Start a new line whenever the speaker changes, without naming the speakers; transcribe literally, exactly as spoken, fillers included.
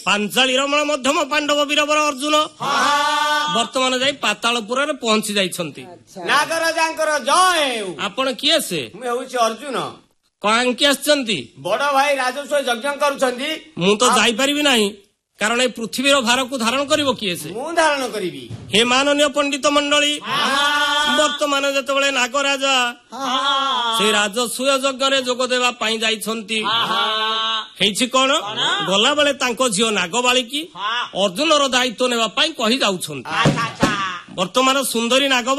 ପାଞ୍ଚାଳି ରମଣ ମଧ୍ୟମ ପାଣ୍ଡବ ବୀରବର ଅର୍ଜୁନ ବର୍ତ୍ତମାନ ଯାଇ ପାତାଳପୁରରେ ପହଞ୍ଚି ଯାଇଛନ୍ତି।
ନାଗରାଜାଙ୍କର ଜୟ ହେଉ।
ଆପଣ କିଏ ସେ?
ମୁଁ ହେଉଛି ଅର୍ଜୁନ।
କାହିଁକି ଆସିଛନ୍ତି?
ବଡ ଭାଇ ରାଜସ୍ୱ ଯଜ୍ଞ କରୁଛନ୍ତି।
ମୁଁ ତ ଯାଇପାରିବି ନାହିଁ, କାରଣ ଏ ପୃଥିବୀର ଭାରକୁ ଧାରଣ କରିବ କିଏ ସେ?
ମୁଁ ଧାରଣ କରିବି।
ହେ ମାନନୀୟ ପଣ୍ଡିତ ମଣ୍ଡଳୀ, ବର୍ତ୍ତମାନ ଯେତେବେଳେ ନାଗରାଜା ସେ ରାଜସ୍ୱ ଯଜ୍ଞରେ ଯୋଗ ଦେବା ପାଇଁ ଯାଇଛନ୍ତି, ହେଇଛି କଣ? ଗଲାବେଳେ ତାଙ୍କ ଝିଅ ନାଗବାଳିକି ଅର୍ଜୁନର ଦାୟିତ୍ୱ ନେବା ପାଇଁ କହି ଯାଉଛନ୍ତି। ବର୍ତ୍ତମାନ ସୁନ୍ଦରୀ ନାଗ